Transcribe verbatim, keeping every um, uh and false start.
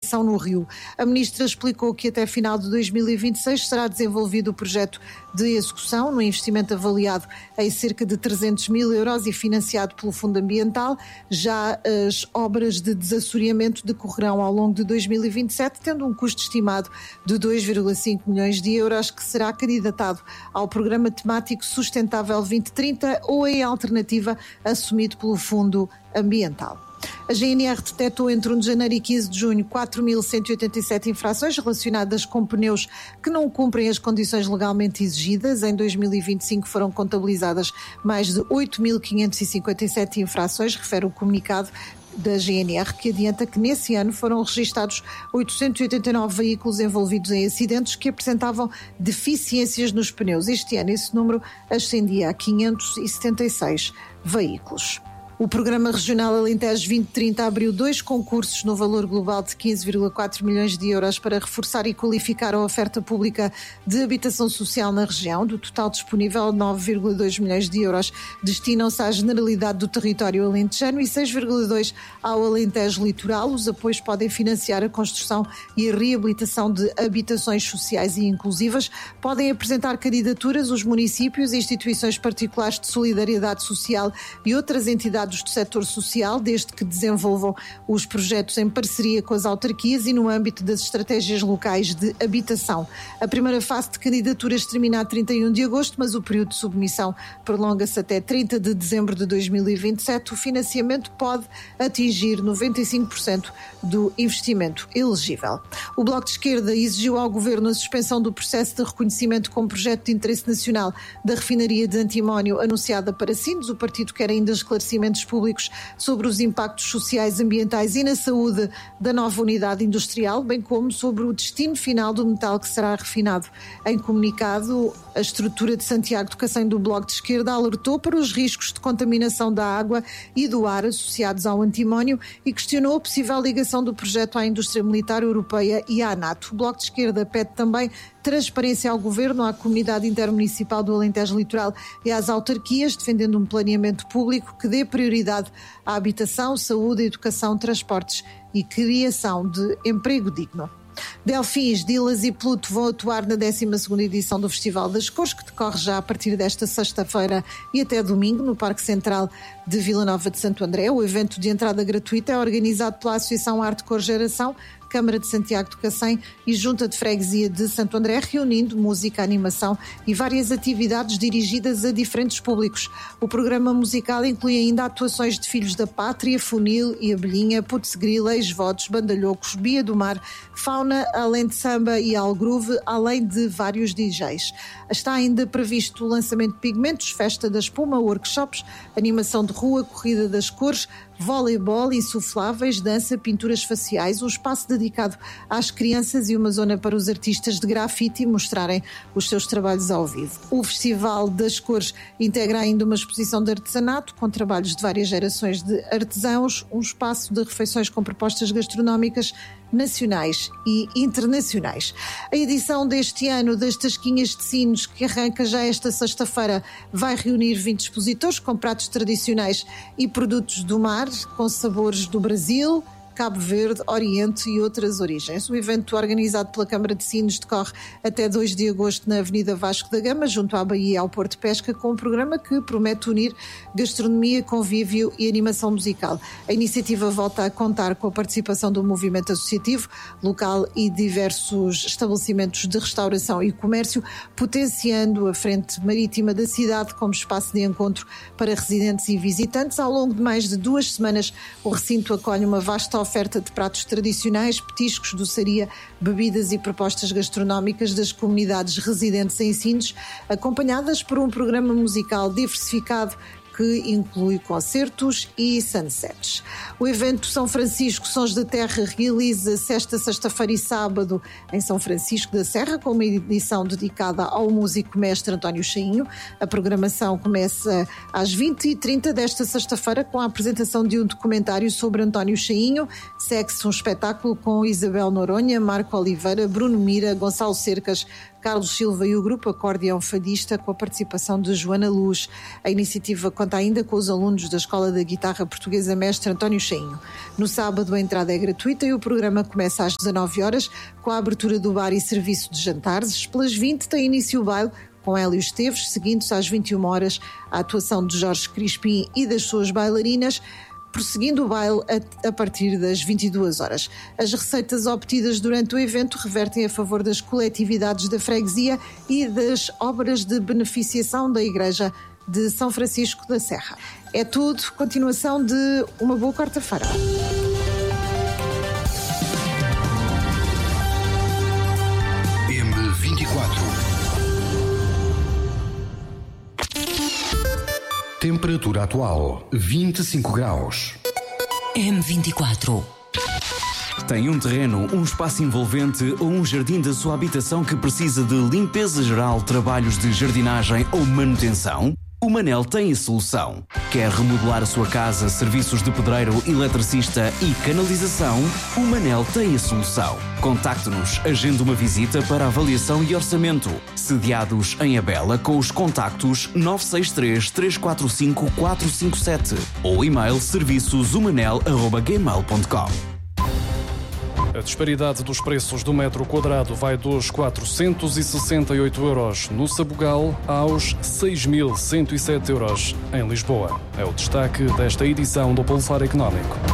poluição no rio. A ministra explicou que até final de dois mil e vinte e seis será desenvolvido o projeto de execução, no investimento avaliado em cerca de trezentos mil euros e financiado pelo Fundo Ambiental. Já as obras de desassoreamento decorrerão ao longo de dois mil e vinte e sete, tendo um custo estimado de dois vírgula cinco milhões de euros, que será candidatado ao Programa Temático Sustentável vinte trinta ou em alternativa assumido pelo Fundo Ambiental. A G N R detectou entre um de janeiro e quinze de junho quatro mil cento e oitenta e sete infrações relacionadas com pneus que não cumprem as condições legalmente exigidas. Em dois mil e vinte e cinco foram contabilizadas mais de oito mil quinhentas e cinquenta e sete infrações, refere o comunicado da G N R, que adianta que nesse ano foram registados oitocentos e oitenta e nove veículos envolvidos em acidentes que apresentavam deficiências nos pneus. Este ano esse número ascendia a quinhentos e setenta e seis veículos. O Programa Regional Alentejo vinte trinta abriu dois concursos no valor global de quinze vírgula quatro milhões de euros para reforçar e qualificar a oferta pública de habitação social na região. Do total disponível, nove vírgula dois milhões de euros destinam-se à generalidade do território alentejano e seis vírgula dois ao Alentejo Litoral. Os apoios podem financiar a construção e a reabilitação de habitações sociais e inclusivas. Podem apresentar candidaturas os municípios, instituições particulares de solidariedade social e outras entidades do setor social, desde que desenvolvam os projetos em parceria com as autarquias e no âmbito das estratégias locais de habitação. A primeira fase de candidaturas termina a trinta e um de agosto, mas o período de submissão prolonga-se até trinta de dezembro de dois mil e vinte e sete. O financiamento pode atingir noventa e cinco por cento do investimento elegível. O Bloco de Esquerda exigiu ao Governo a suspensão do processo de reconhecimento como projeto de interesse nacional da refinaria de antimónio anunciada para Sines. O partido quer ainda esclarecimentos públicos sobre os impactos sociais, ambientais e na saúde da nova unidade industrial, bem como sobre o destino final do metal que será refinado. Em comunicado, a estrutura de Santiago do Cacém do Bloco de Esquerda alertou para os riscos de contaminação da água e do ar associados ao antimónio e questionou a possível ligação do projeto à indústria militar europeia e à NATO. O Bloco de Esquerda pede também transparência ao Governo, à Comunidade Intermunicipal do Alentejo Litoral e às autarquias, defendendo um planeamento público que dê prioridade à habitação, saúde, educação, transportes e criação de emprego digno. Delfins, Dilas e Pluto vão atuar na décima segunda edição do Festival das Cores, que decorre já a partir desta sexta-feira e até domingo no Parque Central de Vila Nova de Santo André. O evento de entrada gratuita é organizado pela Associação Arte Cor Geração, Câmara de Santiago do Cacém e Junta de Freguesia de Santo André, reunindo música, animação e várias atividades dirigidas a diferentes públicos. O programa musical inclui ainda atuações de Filhos da Pátria, Funil e Abelhinha, Putz Grila, Ex-Votos, Bandalhocos, Bia do Mar, Fauna, além de samba e algroove, além de vários D Js. Está ainda previsto o lançamento de pigmentos, festa da espuma, workshops, animação de rua, corrida das cores, voleibol, insufláveis, dança, pinturas faciais, um espaço dedicado às crianças e uma zona para os artistas de grafite mostrarem os seus trabalhos ao vivo. O Festival das Cores integra ainda uma exposição de artesanato com trabalhos de várias gerações de artesãos, um espaço de refeições com propostas gastronómicas nacionais e internacionais. A edição deste ano das Tasquinhas de Sines, que arranca já esta sexta-feira, vai reunir vinte expositores com pratos tradicionais e produtos do mar, com sabores do Brasil, Cabo Verde, Oriente e outras origens. O evento, organizado pela Câmara de Sines, decorre até dois de agosto na Avenida Vasco da Gama, junto à Baía e ao Porto de Pesca, com um programa que promete unir gastronomia, convívio e animação musical. A iniciativa volta a contar com a participação do movimento associativo local e diversos estabelecimentos de restauração e comércio, potenciando a frente marítima da cidade como espaço de encontro para residentes e visitantes. Ao longo de mais de duas semanas, o recinto acolhe uma vasta oferta de pratos tradicionais, petiscos, doçaria, bebidas e propostas gastronómicas das comunidades residentes em Sines, acompanhadas por um programa musical diversificado que inclui concertos e sunsets. O evento São Francisco Sons da Terra realiza-se esta sexta-feira e sábado em São Francisco da Serra, com uma edição dedicada ao músico mestre António Chainho. A programação começa às vinte e trinta desta sexta-feira com a apresentação de um documentário sobre António Chainho. Segue-se um espetáculo com Isabel Noronha, Marco Oliveira, Bruno Mira, Gonçalo Cercas, Carlos Silva e o grupo Acordeão Fadista, com a participação de Joana Luz. A iniciativa conta ainda com os alunos da Escola da Guitarra Portuguesa Mestre António Cheinho. No sábado a entrada é gratuita e o programa começa às dezanove horas com a abertura do bar e serviço de jantares. Pelas vinte tem início o baile com Hélio Esteves, seguindo-se às vinte e uma horas a atuação de Jorge Crispim e das suas bailarinas, prosseguindo o baile a, a partir das vinte e duas horas. As receitas obtidas durante o evento revertem a favor das coletividades da freguesia e das obras de beneficiação da Igreja de São Francisco da Serra. É tudo. Continuação de uma boa quarta-feira. M vinte e quatro. Temperatura atual vinte e cinco graus. M vinte e quatro. Tem um terreno, um espaço envolvente ou um jardim da sua habitação que precisa de limpeza geral, trabalhos de jardinagem ou manutenção? O Manel tem a solução. Quer remodelar a sua casa, serviços de pedreiro, eletricista e canalização? O Manel tem a solução. Contacte-nos, agende uma visita para avaliação e orçamento. Sediados em Abela com os contactos nove seis três, três quatro cinco, quatro cinco sete ou e-mail serviços humanel arroba gmail ponto com. A disparidade dos preços do metro quadrado vai dos quatrocentos e sessenta e oito euros no Sabugal aos seis mil cento e sete euros em Lisboa. É o destaque desta edição do Pulsar Económico.